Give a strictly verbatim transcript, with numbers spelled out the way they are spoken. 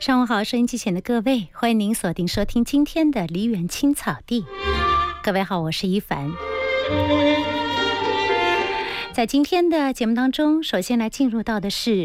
上午好，收音机前的各位，欢迎您锁定收听今天的梨园青草地。各位好，我是一凡。在今天的节目当中，首先来进入到的是